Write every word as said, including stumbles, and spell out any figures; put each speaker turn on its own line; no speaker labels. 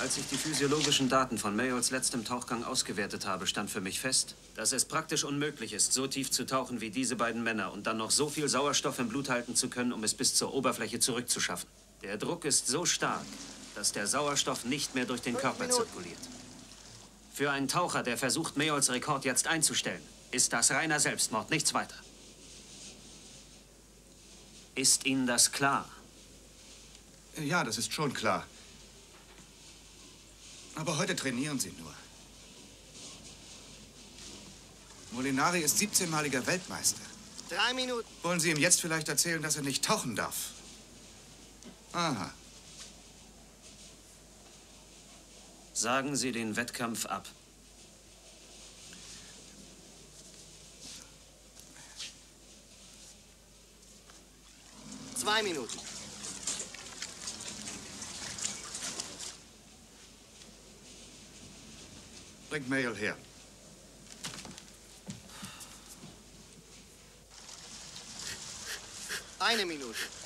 Als ich die physiologischen Daten von Mayols letztem Tauchgang ausgewertet habe, stand für mich fest, dass es praktisch unmöglich ist, so tief zu tauchen wie diese beiden Männer und dann noch so viel Sauerstoff im Blut halten zu können, um es bis zur Oberfläche zurückzuschaffen. Der Druck ist so stark, dass der Sauerstoff nicht mehr durch den Körper zirkuliert. Für einen Taucher, der versucht, Mayols Rekord jetzt einzustellen, ist das reiner Selbstmord, nichts weiter. Ist Ihnen das klar?
Ja, das ist schon klar. Aber heute trainieren Sie nur. Molinari ist siebzehnmaliger Weltmeister.
Drei Minuten.
Wollen Sie ihm jetzt vielleicht erzählen, dass er nicht tauchen darf? Aha.
Sagen Sie den Wettkampf ab.
Zwei Minuten.
Bringt Mayol her.
Eine Minute.